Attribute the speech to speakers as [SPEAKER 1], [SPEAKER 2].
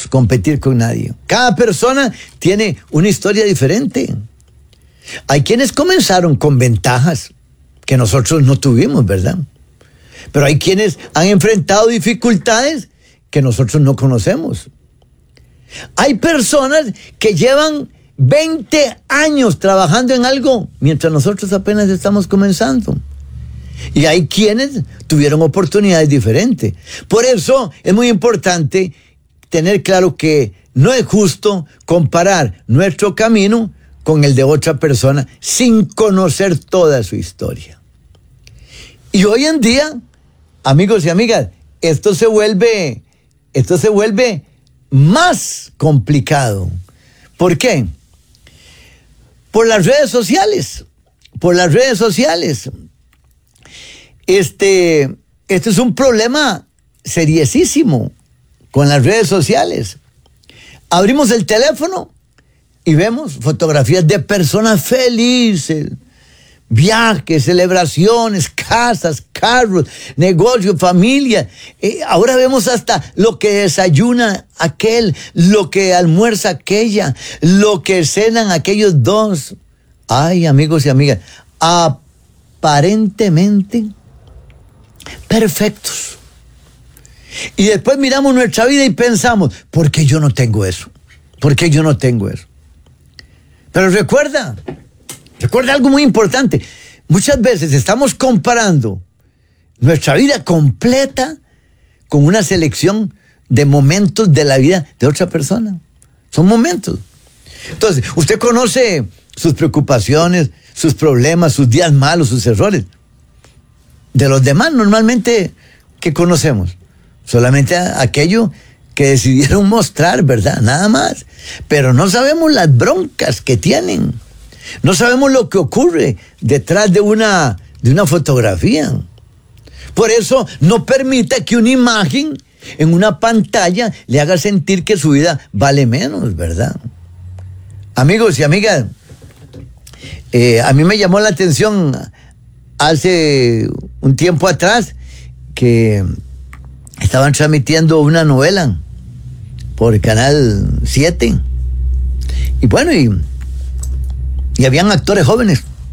[SPEAKER 1] podemos competir con nadie. Cada persona tiene una historia diferente. Hay quienes comenzaron con ventajas que nosotros no tuvimos, ¿verdad? Pero hay quienes han enfrentado dificultades que nosotros no conocemos. Hay personas que llevan 20 años trabajando en algo mientras nosotros apenas estamos comenzando. Y hay quienes tuvieron oportunidades diferentes. Por eso es muy importante tener claro que no es justo comparar nuestro camino con el de otra persona sin conocer toda su historia. Y hoy en día, amigos y amigas, esto se vuelve más complicado. ¿Por qué? Por las redes sociales. Este es un problema seriosísimo con las redes sociales. Abrimos el teléfono y vemos fotografías de personas felices, viajes, celebraciones, casas, carros, negocios, familia. Ahora vemos hasta lo que desayuna aquel, lo que almuerza aquella, lo que cenan aquellos dos. Ay, amigos y amigas, aparentemente perfectos. Y después miramos nuestra vida y pensamos, ¿por qué yo no tengo eso? ¿Por qué yo no tengo eso? Pero recuerda algo muy importante. Muchas veces estamos comparando nuestra vida completa con una selección de momentos de la vida de otra persona. Son momentos. Entonces, usted conoce sus preocupaciones, sus problemas, sus días malos, sus errores. De los demás, normalmente, ¿qué conocemos? Solamente aquello que decidieron mostrar, ¿verdad? Nada más. Pero no sabemos las broncas que tienen. No sabemos lo que ocurre detrás de una fotografía. Por eso, no permita que una imagen en una pantalla le haga sentir que su vida vale menos, ¿verdad? Amigos y amigas, a mí me llamó la atención hace un tiempo atrás que estaban transmitiendo una novela por Canal 7. Y bueno, y habían actores jóvenes.